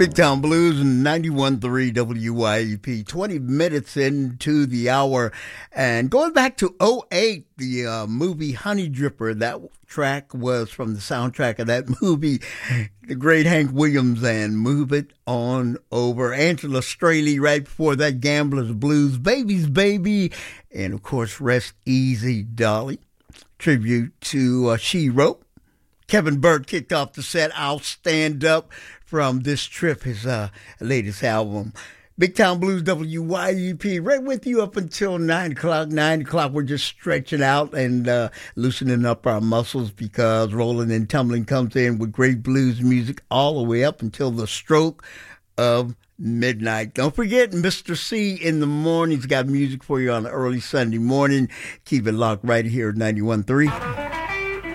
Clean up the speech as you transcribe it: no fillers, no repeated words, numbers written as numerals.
Big Town Blues, 91.3 WYEP, 20 minutes into the hour. And going back to '08, the movie Honey Dripper, that track was from the soundtrack of that movie, the great Hank Williams, and Move It On Over. Angela Straley right before that, Gambler's Blues, Baby's Baby, and of course, Rest Easy Dolly. Tribute to She Wrote. Kevin Burt kicked off the set, I'll Stand Up, from This Trip, his latest album. Big Town Blues, WYEP, right with you up until 9 o'clock. 9 o'clock, we're just stretching out and loosening up our muscles because Rolling and Tumbling comes in with great blues music all the way up until the stroke of midnight. Don't forget, Mr. C in the morning. He's got music for you on an early Sunday morning. Keep it locked right here at 91.3.